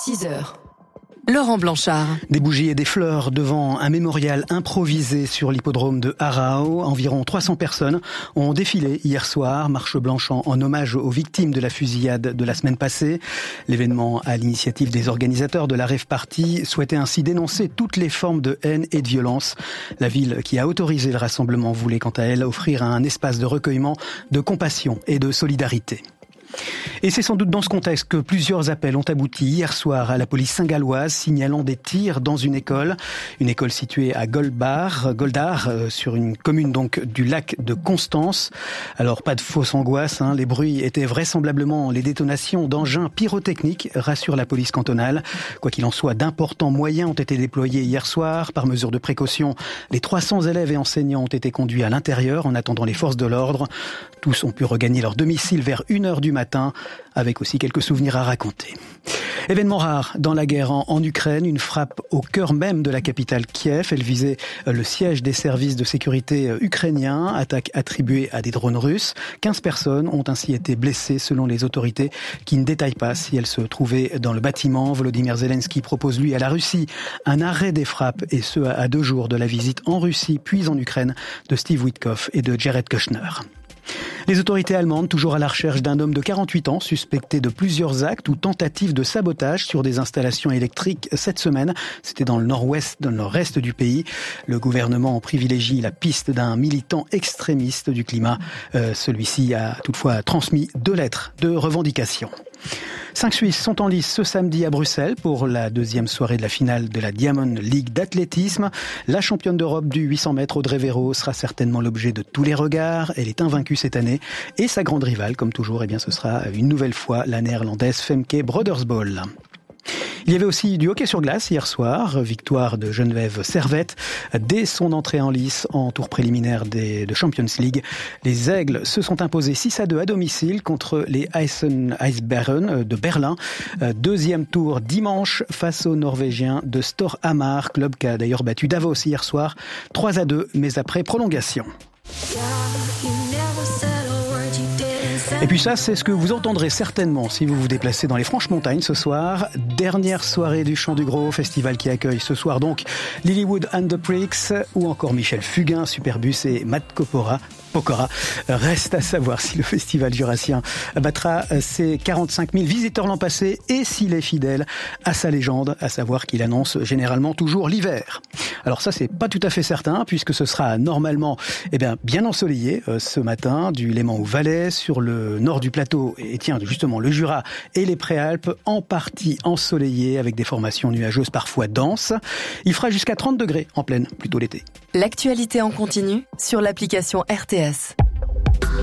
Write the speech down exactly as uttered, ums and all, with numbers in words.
six heures. Laurent Blanchard. Des bougies et des fleurs devant un mémorial improvisé sur l'hippodrome de Arao. Environ trois cents personnes ont défilé hier soir, marche blanche en, en hommage aux victimes de la fusillade de la semaine passée. L'événement, à l'initiative des organisateurs de la Rave Party, souhaitait ainsi dénoncer toutes les formes de haine et de violence. La ville qui a autorisé le rassemblement voulait quant à elle offrir un espace de recueillement, de compassion et de solidarité. Et c'est sans doute dans ce contexte que plusieurs appels ont abouti hier soir à la police saint-galloise signalant des tirs dans une école. Une école située à Goldbar, Goldar, euh, sur une commune donc du lac de Constance. Alors pas de fausse angoisse, hein, les bruits étaient vraisemblablement les détonations d'engins pyrotechniques, rassure la police cantonale. Quoi qu'il en soit, d'importants moyens ont été déployés hier soir. Par mesure de précaution, les trois cents élèves et enseignants ont été conduits à l'intérieur en attendant les forces de l'ordre. Tous ont pu regagner leur domicile vers une heure du matin, avec aussi quelques souvenirs à raconter. Événement rare dans la guerre en, en Ukraine, une frappe au cœur même de la capitale Kiev. Elle visait le siège des services de sécurité ukrainiens, attaque attribuée à des drones russes. quinze personnes ont ainsi été blessées selon les autorités qui ne détaillent pas si elles se trouvaient dans le bâtiment. Volodymyr Zelensky propose lui à la Russie un arrêt des frappes et ce à deux jours de la visite en Russie puis en Ukraine de Steve Witkoff et de Jared Kushner. Les autorités allemandes, toujours à la recherche d'un homme de quarante-huit ans, suspecté de plusieurs actes ou tentatives de sabotage sur des installations électriques cette semaine. C'était dans le nord-ouest, dans le nord-est du pays. Le gouvernement privilégie la piste d'un militant extrémiste du climat. Euh, celui-ci a toutefois transmis deux lettres de revendication. Cinq Suisses sont en lice ce samedi à Bruxelles pour la deuxième soirée de la finale de la Diamond League d'athlétisme. La championne d'Europe du huit cents mètres, Audrey Véro, sera certainement l'objet de tous les regards. Elle est invaincue cette année. Et sa grande rivale, comme toujours, eh bien, ce sera une nouvelle fois la néerlandaise Femke Brodersbol. Il y avait aussi du hockey sur glace hier soir, victoire de Geneviève Servette dès son entrée en lice en tour préliminaire des, de Champions League. Les Aigles se sont imposés six à deux à domicile contre les Eisen Eisbären de Berlin. Deuxième tour dimanche face aux Norvégiens de Storhamar, club qui a d'ailleurs battu Davos hier soir trois à deux, mais après prolongation. Et puis ça, c'est ce que vous entendrez certainement si vous vous déplacez dans les Franches-Montagnes ce soir. Dernière soirée du Chant du Gros, festival qui accueille ce soir donc Lilywood and the Pricks ou encore Michel Fugain, Superbus et Matt Pokora. Pokora. Reste à savoir si le festival jurassien battra ses quarante-cinq mille visiteurs l'an passé et s'il est fidèle à sa légende, à savoir qu'il annonce généralement toujours l'hiver. Alors ça, c'est pas tout à fait certain puisque ce sera normalement eh bien, bien ensoleillé euh, ce matin du Léman au Valais, sur le nord du plateau et tiens justement le Jura et les Préalpes en partie ensoleillés avec des formations nuageuses parfois denses. Il fera jusqu'à trente degrés en pleine, plutôt l'été. L'actualité en continu sur l'application R T S.